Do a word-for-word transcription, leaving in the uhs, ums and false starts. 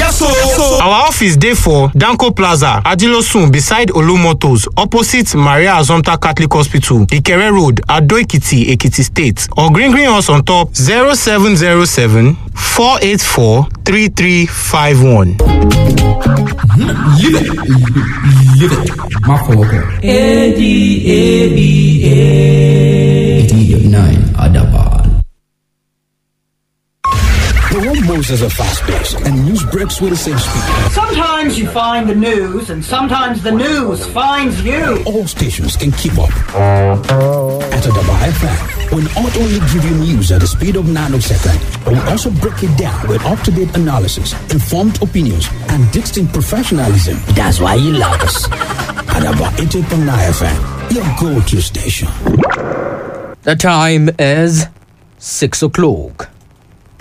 Yes, so. Our office dey for Danko Plaza, Adilosun, beside Olumotos, opposite Maria Azomta Catholic Hospital, Ikere Road, Ado Ekiti, Ekiti State. Or green green us on top zero seven zero seven, four eight four, three three five one. Live it. Live it. My father. A D A B A. eighty-nine Adaban. The world moves at a fast pace, and news breaks with the same speed. Sometimes you find the news, and sometimes the news finds you. All stations can keep up. At Adaba F M, we'll not only give you news at the speed of nanosecond, but we'll also break it down with up-to-date analysis, informed opinions, and distinct professionalism. That's why you love us. Adaba eighty-eight point nine F M, your go-to station. The time is six o'clock.